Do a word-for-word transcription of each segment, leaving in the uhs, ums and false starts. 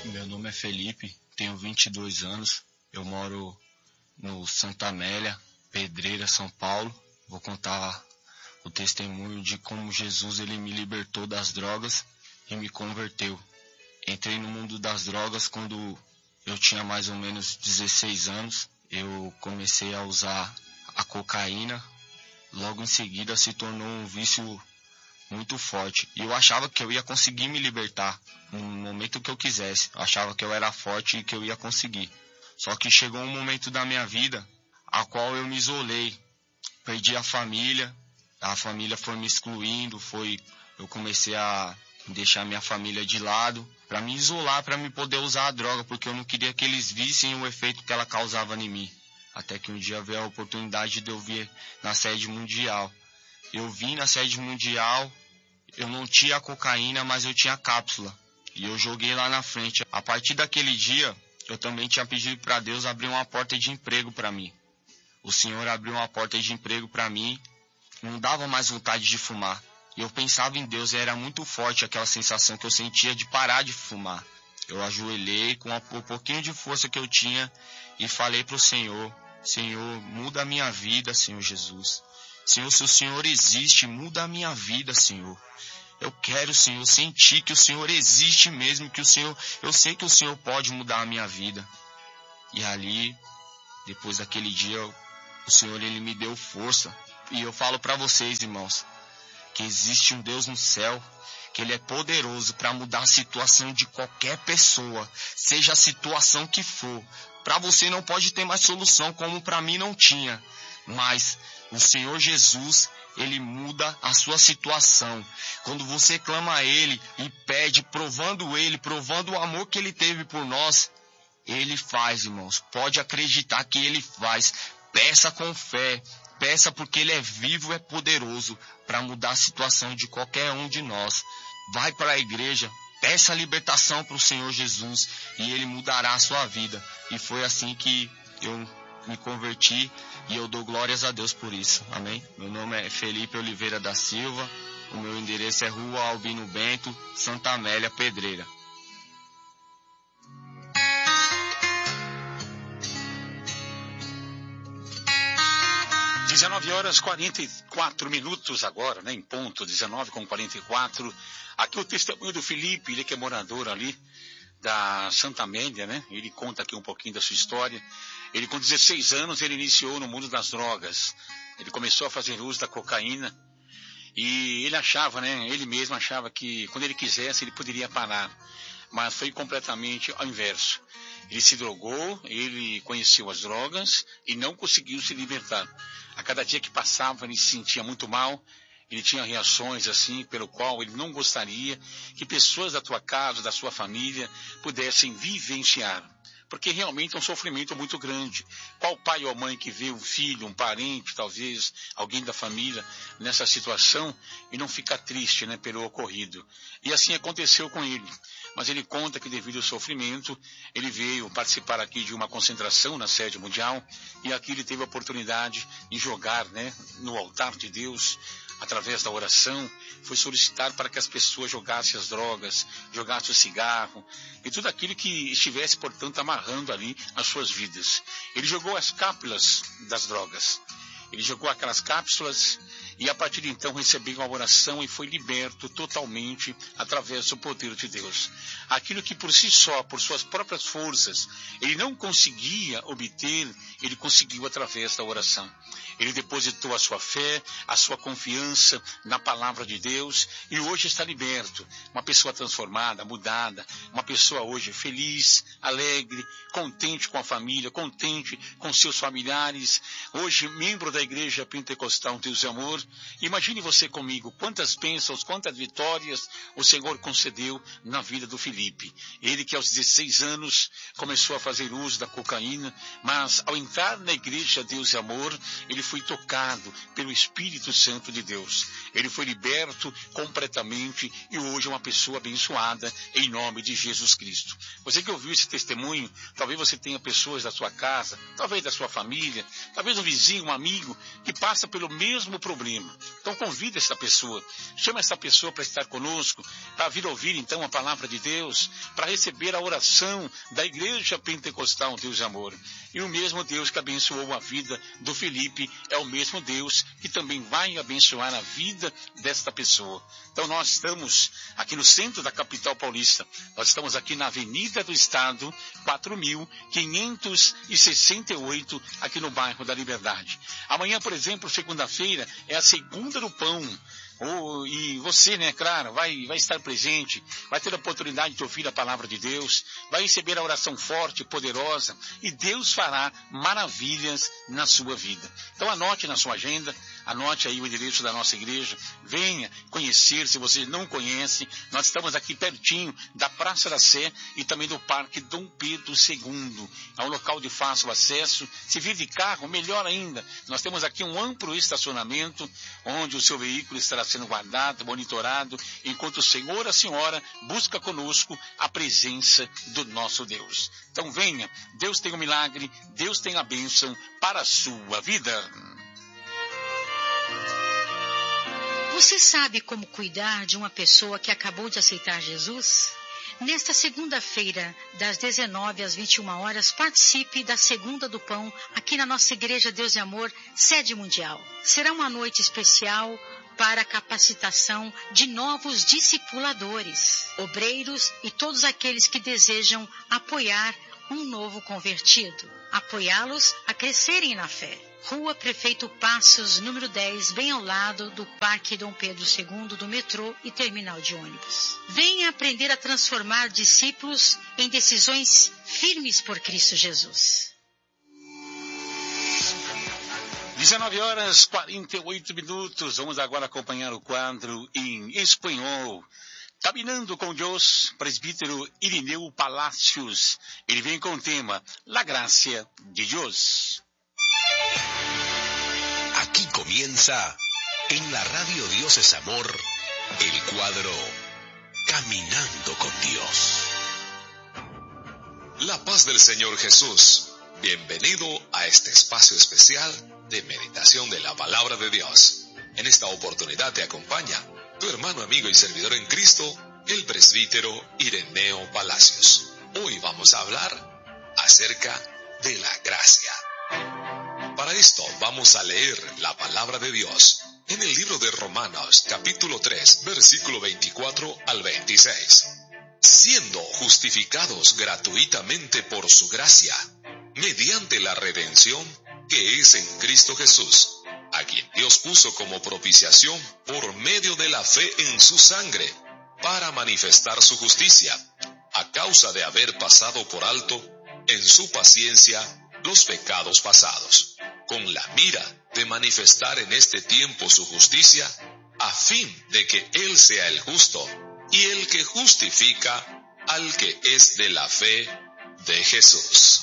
Meu nome é Felipe, tenho vinte e dois anos, eu moro no Santa Amélia, Pedreira, São Paulo. Vou contar o testemunho de como Jesus ele me libertou das drogas e me converteu. Entrei no mundo das drogas quando eu tinha mais ou menos dezesseis anos. Eu comecei a usar a cocaína, logo em seguida se tornou um vício muito forte. E eu achava que eu ia conseguir me libertar no momento que eu quisesse. Eu achava que eu era forte e que eu ia conseguir. Só que chegou um momento da minha vida a qual eu me isolei. Perdi a família, a família foi me excluindo, foi, eu comecei a deixar minha família de lado para me isolar, para me poder usar a droga, porque eu não queria que eles vissem o efeito que ela causava em mim. Até que um dia veio a oportunidade de eu vir na sede mundial. Eu vim na sede mundial, eu não tinha a cocaína, mas eu tinha a cápsula. E eu joguei lá na frente. A partir daquele dia, eu também tinha pedido para Deus abrir uma porta de emprego para mim. O Senhor abriu uma porta de emprego para mim, não dava mais vontade de fumar. E eu pensava em Deus e era muito forte aquela sensação que eu sentia de parar de fumar. Eu ajoelhei com o pouquinho de força que eu tinha e falei para o Senhor: Senhor, muda a minha vida, Senhor Jesus. Senhor, se o Senhor existe, muda a minha vida, Senhor. Eu quero, Senhor, sentir que o Senhor existe mesmo, que o Senhor, eu sei que o Senhor pode mudar a minha vida. E ali, depois daquele dia, o Senhor ele me deu força. E eu falo para vocês, irmãos, que existe um Deus no céu, que Ele é poderoso para mudar a situação de qualquer pessoa, seja a situação que for. Para você não pode ter mais solução, como para mim não tinha. Mas o Senhor Jesus, Ele muda a sua situação. Quando você clama a Ele e pede, provando Ele, provando o amor que Ele teve por nós, Ele faz, irmãos. Pode acreditar que Ele faz. Peça com fé. Peça porque Ele é vivo e é poderoso para mudar a situação de qualquer um de nós. Vai para a igreja, peça a libertação para o Senhor Jesus e Ele mudará a sua vida. E foi assim que eu me converti e eu dou glórias a Deus por isso. Amém? Meu nome é Felipe Oliveira da Silva, o meu endereço é Rua Albino Bento, Santa Amélia, Pedreira. dezenove horas e quarenta e quatro minutos agora, né, em ponto, dezenove com quarenta e quatro. Aqui o testemunho do Felipe, ele que é morador ali da Santa Amélia, né? Ele conta aqui um pouquinho da sua história. Ele com dezesseis anos, ele iniciou no mundo das drogas. Ele começou a fazer uso da cocaína e ele achava, né, ele mesmo achava que quando ele quisesse ele poderia parar. Mas foi completamente ao inverso. Ele se drogou, ele conheceu as drogas e não conseguiu se libertar. A cada dia que passava, ele se sentia muito mal, ele tinha reações assim, pelo qual ele não gostaria que pessoas da tua casa, da sua família, pudessem vivenciar. Porque realmente é um sofrimento muito grande. Qual pai ou mãe que vê um filho, um parente, talvez alguém da família, nessa situação e não fica triste, né, pelo ocorrido? E assim aconteceu com ele. Mas ele conta que devido ao sofrimento, ele veio participar aqui de uma concentração na sede mundial e aqui ele teve a oportunidade de jogar, né, no altar de Deus, através da oração, foi solicitar para que as pessoas jogassem as drogas, jogassem o cigarro e tudo aquilo que estivesse, portanto, amarrando ali as suas vidas. Ele jogou as cápsulas das drogas. Ele jogou aquelas cápsulas e a partir de então recebeu uma oração e foi liberto totalmente através do poder de Deus. Aquilo que por si só, por suas próprias forças, ele não conseguia obter, ele conseguiu através da oração. Ele depositou a sua fé, a sua confiança na palavra de Deus e hoje está liberto. Uma pessoa transformada, mudada, uma pessoa hoje feliz, alegre, contente com a família, contente com seus familiares. Hoje, membro da Igreja Pentecostal Deus e Amor. Imagine você comigo quantas bênçãos, quantas vitórias o Senhor concedeu na vida do Felipe. Ele que aos dezesseis anos começou a fazer uso da cocaína, mas ao entrar na Igreja Deus e Amor, ele foi tocado pelo Espírito Santo de Deus. Ele foi liberto completamente e hoje é uma pessoa abençoada em nome de Jesus Cristo. Você que ouviu esse testemunho, talvez você tenha pessoas da sua casa, talvez da sua família, talvez um vizinho, um amigo, que passa pelo mesmo problema. tema. Então convida essa pessoa, chama essa pessoa para estar conosco, para vir ouvir então a palavra de Deus, para receber a oração da Igreja Pentecostal Deus de Amor. E o mesmo Deus que abençoou a vida do Felipe é o mesmo Deus que também vai abençoar a vida desta pessoa. Então nós estamos aqui no centro da capital paulista, nós estamos aqui na Avenida do Estado, quatro mil quinhentos e sessenta e oito, aqui no bairro da Liberdade. Amanhã, por exemplo, segunda-feira, é a segunda do pão. Oh, e você, né, claro, vai, vai estar presente, vai ter a oportunidade de ouvir a palavra de Deus, vai receber a oração forte, poderosa, e Deus fará maravilhas na sua vida. Então anote na sua agenda, anote aí o endereço da nossa igreja, venha conhecer, se você não conhece, nós estamos aqui pertinho da Praça da Sé e também do Parque Dom Pedro segundo. É um local de fácil acesso, se vir de carro, melhor ainda, nós temos aqui um amplo estacionamento, onde o seu veículo estará sendo guardado, monitorado, enquanto o Senhor, a Senhora, busca conosco a presença do nosso Deus. Então venha, Deus tem um milagre, Deus tem a bênção para a sua vida. Você sabe como cuidar de uma pessoa que acabou de aceitar Jesus? Nesta segunda-feira, das dezenove às vinte e uma horas, participe da Segunda do Pão aqui na nossa Igreja Deus de Amor, sede mundial. Será uma noite especial para a capacitação de novos discipuladores, obreiros e todos aqueles que desejam apoiar um novo convertido, apoiá-los a crescerem na fé. Rua Prefeito Passos, número dez, bem ao lado do Parque Dom Pedro segundo, do metrô e terminal de ônibus. Venha aprender a transformar discípulos em decisões firmes por Cristo Jesus. dezenove horas, quarenta e oito minutos. Vamos agora acompanhar o quadro em espanhol. Caminhando com Deus, presbítero Irineu Palacios. Ele vem com o tema La Gracia de Dios. Aquí comienza, en la radio Dios es Amor, el cuadro Caminando con Dios. La paz del Señor Jesús. Bienvenido a este espacio especial de meditación de la palabra de Dios. En esta oportunidad te acompaña tu hermano, amigo y servidor en Cristo, el presbítero Ireneo Palacios. Hoy vamos a hablar acerca de la gracia. Para esto vamos a leer la palabra de Dios en el libro de Romanos, capítulo tres, versículo veinticuatro al veintiséis. Siendo justificados gratuitamente por su gracia, mediante la redención que es en Cristo Jesús, a quien Dios puso como propiciación por medio de la fe en su sangre, para manifestar su justicia, a causa de haber pasado por alto en su paciencia los pecados pasados, con la mira de manifestar en este tiempo su justicia, a fin de que Él sea el justo y el que justifica al que es de la fe de Jesús.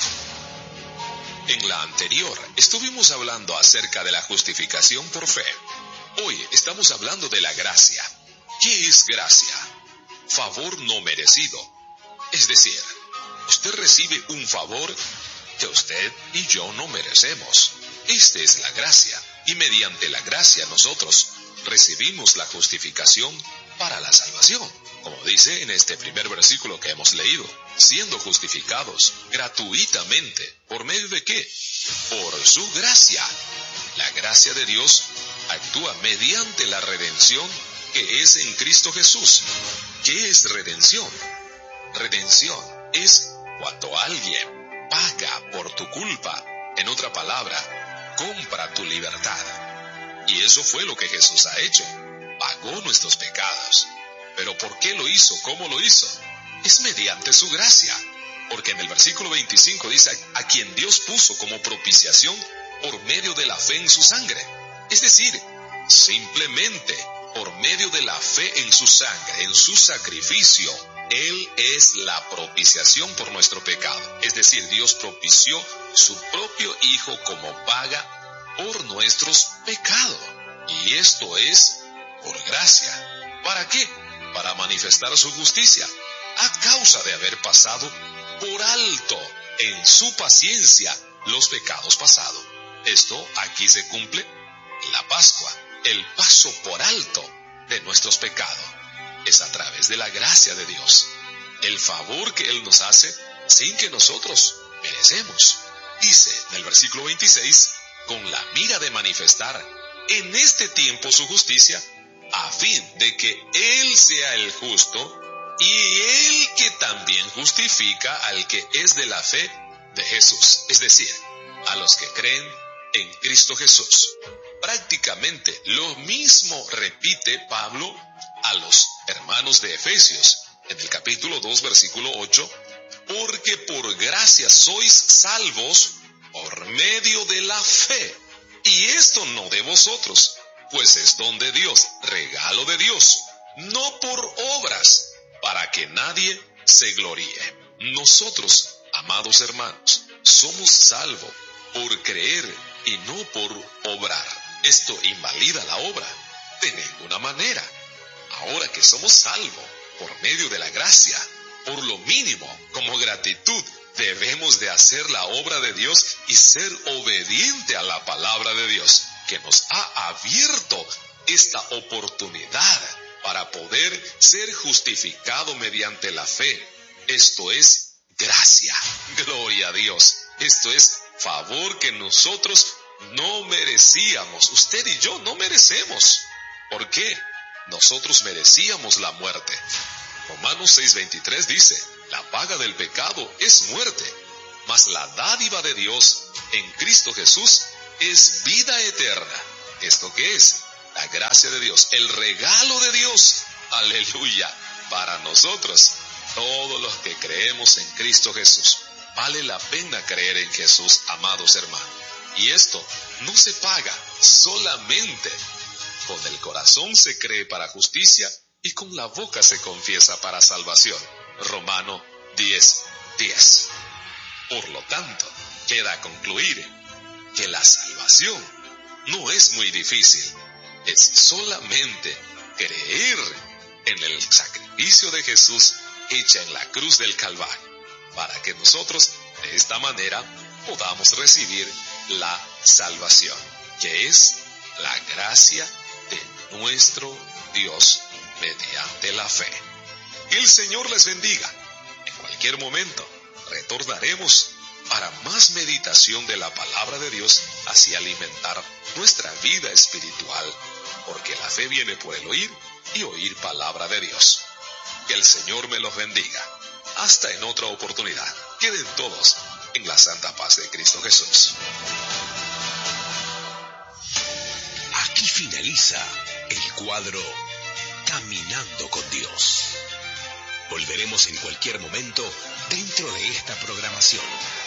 En la anterior estuvimos hablando acerca de la justificación por fe. Hoy estamos hablando de la gracia. ¿Qué es gracia? Favor no merecido. Es decir, usted recibe un favor que usted y yo no merecemos. Esta es la gracia, y mediante la gracia nosotros recibimos la justificación para la salvación, como dice en este primer versículo que hemos leído, siendo justificados gratuitamente. ¿Por medio de qué? Por su gracia. La gracia de Dios actúa mediante la redención que es en Cristo Jesús. ¿Qué es redención? Redención es cuando alguien paga por tu culpa. En otra palabra, compra tu libertad. Y eso fue lo que Jesús ha hecho. Pagó nuestros pecados. ¿Pero por qué lo hizo? ¿Cómo lo hizo? Es mediante su gracia. Porque en el versículo veinticinco dice, a quien Dios puso como propiciación por medio de la fe en su sangre. Es decir, simplemente por medio de la fe en su sangre, en su sacrificio, Él es la propiciación por nuestro pecado. Es decir, Dios propició su propio Hijo como paga por nuestros pecados. Y esto es por gracia. ¿Para qué? Para manifestar su justicia, a causa de haber pasado por alto en su paciencia los pecados pasados. Esto aquí se cumple en la Pascua, el paso por alto de nuestros pecados. Es a través de la gracia de Dios, el favor que Él nos hace sin que nosotros merecemos. Dice en el versículo veintiséis, con la mira de manifestar en este tiempo su justicia, a fin de que Él sea el justo y Él que también justifica al que es de la fe de Jesús, es decir, a los que creen en Cristo Jesús. Prácticamente lo mismo repite Pablo a los hermanos de Efesios en el capítulo dos, versículo ocho, porque por gracia sois salvos por medio de la fe, y esto no de vosotros, pues es don de Dios, regalo de Dios, no por obras, para que nadie se gloríe. Nosotros, amados hermanos, somos salvos por creer y no por obrar. Esto invalida la obra de ninguna manera. Ahora que somos salvos por medio de la gracia, por lo mínimo, como gratitud, debemos de hacer la obra de Dios y ser obediente a la palabra de Dios, que nos ha abierto esta oportunidad para poder ser justificado mediante la fe. Esto es gracia. Gloria a Dios. Esto es favor que nosotros no merecíamos. Usted y yo no merecemos. ¿Por qué? Nosotros merecíamos la muerte. Romanos seis veintitrés dice, la paga del pecado es muerte, mas la dádiva de Dios en Cristo Jesús es vida eterna. ¿Esto qué es? La gracia de Dios, el regalo de Dios, aleluya, para nosotros, todos los que creemos en Cristo Jesús. Vale la pena creer en Jesús, amados hermanos. Y esto no se paga, solamente con el corazón se cree para justicia y con la boca se confiesa para salvación. Romano diez, diez. Por lo tanto, queda concluir que la salvación no es muy difícil. Es solamente creer en el sacrificio de Jesús hecha en la cruz del Calvario, para que nosotros de esta manera podamos recibir la salvación, que es la gracia de nuestro Dios mediante la fe. Que el Señor les bendiga. En cualquier momento retornaremos para más meditación de la palabra de Dios, así alimentar nuestra vida espiritual, porque la fe viene por el oír y oír palabra de Dios. Que el Señor me los bendiga. Hasta en otra oportunidad. Queden todos en la santa paz de Cristo Jesús. Aquí finaliza el cuadro Caminando con Dios. Volveremos en cualquier momento dentro de esta programación.